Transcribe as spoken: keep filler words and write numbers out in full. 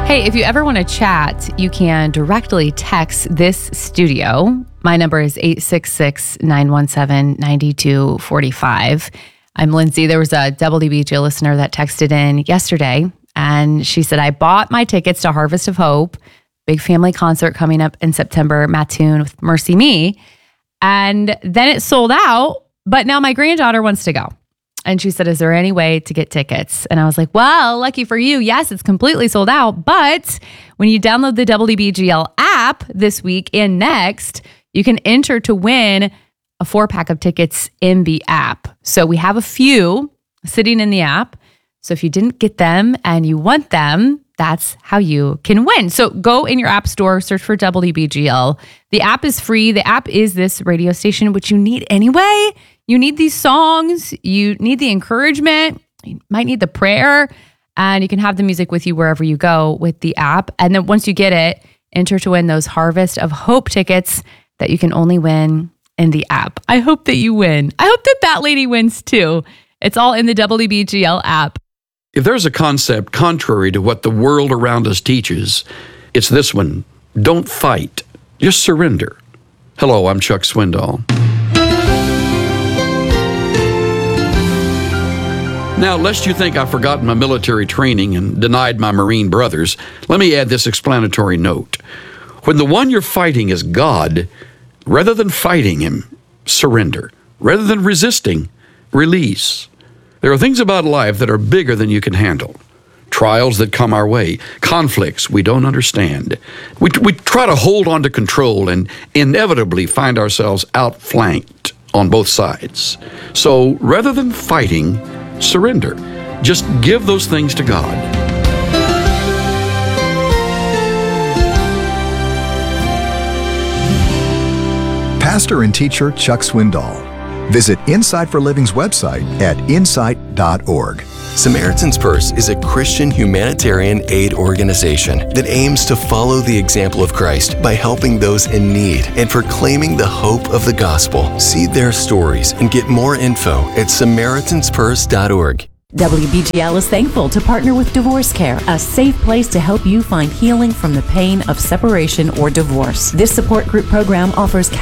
Hey, if you ever want to chat, you can directly text this studio. My number is eight six six, nine one seven, nine two four five. I'm Lindsay. There was a W B G listener that texted in yesterday, and she said, I bought my tickets to Harvest of Hope, big family concert coming up in September, Mattoon with Mercy Me. And then it sold out, but now my granddaughter wants to go. And she said, is there any way to get tickets? And I was like, well, lucky for you. Yes, it's completely sold out. But when you download the W B G L app this week and next, you can enter to win a four pack of tickets in the app. So we have a few sitting in the app. So if you didn't get them and you want them, that's how you can win. So go in your app store, search for W B G L. The app is free. The app is this radio station, which you need anyway. You need these songs. You need the encouragement. You might need the prayer. And you can have the music with you wherever you go with the app. And then once you get it, enter to win those Harvest of Hope tickets that you can only win in the app. I hope that you win. I hope that that lady wins too. It's all in the W B G L app. If there's a concept contrary to what the world around us teaches, it's this one. Don't fight. Just surrender. Hello, I'm Chuck Swindoll. Now, lest you think I've forgotten my military training and denied my Marine brothers, let me add this explanatory note. When the one you're fighting is God, rather than fighting him, surrender. Rather than resisting, release. There are things about life that are bigger than you can handle. Trials that come our way, conflicts we don't understand. We, we try to hold on to control and inevitably find ourselves outflanked on both sides. So rather than fighting, surrender. Just give those things to God. Pastor and teacher Chuck Swindoll. Visit Insight for Living's website at insight dot org. Samaritan's Purse is a Christian humanitarian aid organization that aims to follow the example of Christ by helping those in need and proclaiming the hope of the gospel. See their stories and get more info at samaritans purse dot org. W B G L is thankful to partner with Divorce Care, a safe place to help you find healing from the pain of separation or divorce. This support group program offers